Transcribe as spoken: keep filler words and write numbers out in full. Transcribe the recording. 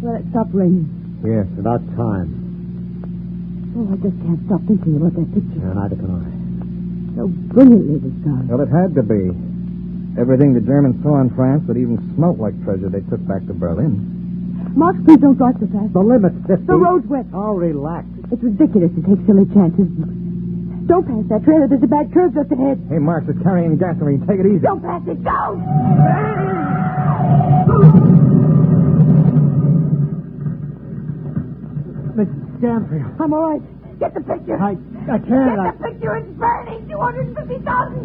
Well, it stopped raining. Yes, about time. Oh, I just can't stop thinking about that picture. Yeah, neither can I. So brilliantly disguised. Well, it had to be. Everything the Germans saw in France that even smelt like treasure they took back to Berlin. Mark, please don't drive so fast. The limit's fifty. The road's wet. Oh, relax. It's ridiculous to take silly chances. Don't pass that trailer. There's a bad curve just ahead. Hey, Mark, it's carrying gasoline. Take it easy. Don't pass it. Don't! Missus Scanfield. I'm all right. Get the picture. I, I can't. Get I... the picture. It's burning. two hundred fifty thousand